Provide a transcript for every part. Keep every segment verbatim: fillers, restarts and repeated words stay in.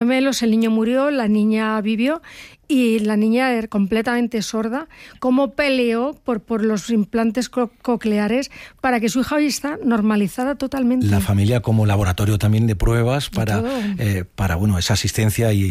gemelos, el niño murió, la niña vivió, y la niña era completamente sorda, cómo peleó por, por los implantes co- cocleares para que su hija hoy está normalizada totalmente. La familia como laboratorio también de pruebas para, eh, para bueno, esa asistencia y,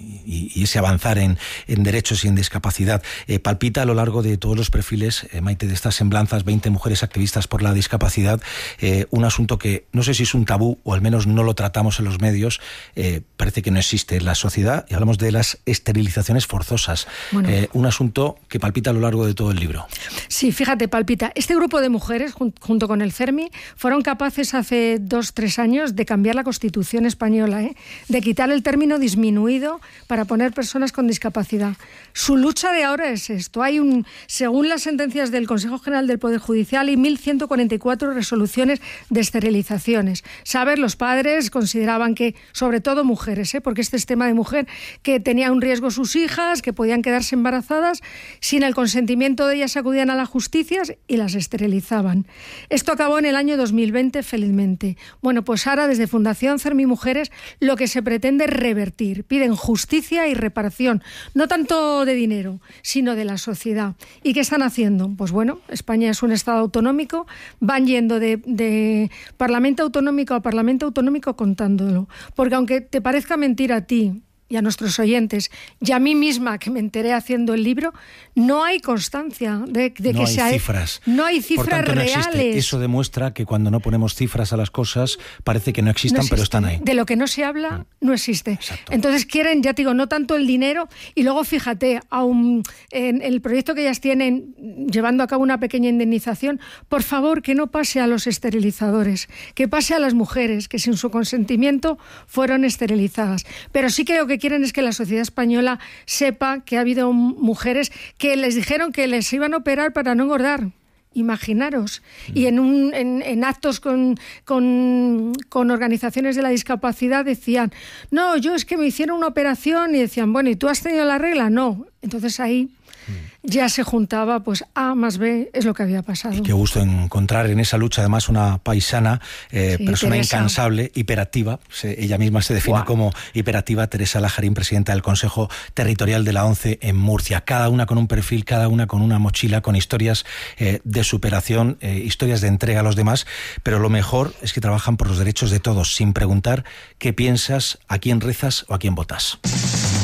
y, y ese avanzar en, en derechos y en discapacidad. Eh, palpita a lo largo de todos los perfiles, eh, Maite, de estas semblanzas, veinte mujeres activistas por la discapacidad, eh, un asunto que no sé si es un tabú o al menos no lo tratamos en los medios, eh, parece que no existe en la sociedad, y hablamos de las esterilizaciones forzosas, bueno, eh, un asunto que palpita a lo largo de todo el libro. Sí, fíjate, palpita. Este grupo de mujeres, jun- junto con el CERMI, fueron capaces hace dos, tres años de cambiar la Constitución española, ¿eh? de quitar el término disminuido para poner personas con discapacidad. Su lucha de ahora es esto. Hay un, según las sentencias del Consejo General del Poder Judicial, hay mil ciento cuarenta y cuatro resoluciones de esterilizaciones. ¿Sabes? Los padres consideraban que, sobre todo mujeres, ¿eh? porque este es tema de mujer, que tenía un riesgo sus hijas, que podían quedarse embarazadas, sin el consentimiento de ellas acudían a la justicia y las esterilizaban. Esto acabó en el año dos mil veinte, felizmente. Bueno, pues ahora desde Fundación CERMI Mujeres lo que se pretende es revertir. Piden justicia y reparación, no tanto de dinero, sino de la sociedad. ¿Y qué están haciendo? Pues bueno, España es un Estado autonómico, van yendo de, de Parlamento autonómico a Parlamento autonómico contándolo. Porque aunque te parezca mentira a ti y a nuestros oyentes, y a mí misma, que me enteré haciendo el libro, no hay constancia de, de no que hay sea... cifras. No hay cifras Por tanto, no reales. Existe. Eso demuestra que cuando no ponemos cifras a las cosas, parece que no existan, no existe. Pero están ahí. De lo que no se habla, no existe. Exacto. Entonces quieren, ya te digo, no tanto el dinero, y luego fíjate, aun en el proyecto que ellas tienen, llevando a cabo una pequeña indemnización, por favor, que no pase a los esterilizadores, que pase a las mujeres, que sin su consentimiento fueron esterilizadas. Pero sí que lo que quieren es que la sociedad española sepa que ha habido mujeres que les dijeron que les iban a operar para no engordar. Imaginaros. Mm. Y en, un, en, en actos con, con, con organizaciones de la discapacidad decían, no, yo es que me hicieron una operación, y decían, bueno, ¿y tú has tenido la regla? No. Entonces ahí ya se juntaba, pues A más B es lo que había pasado. Y qué gusto encontrar en esa lucha además una paisana, eh, sí, persona Teresa. Incansable, hiperactiva. Se, ella misma se define wow. como hiperactiva, Teresa Lajarín, presidenta del Consejo Territorial de la ONCE en Murcia. Cada una con un perfil, cada una con una mochila, con historias eh, de superación, eh, historias de entrega a los demás, pero lo mejor es que trabajan por los derechos de todos, sin preguntar qué piensas, a quién rezas o a quién votas.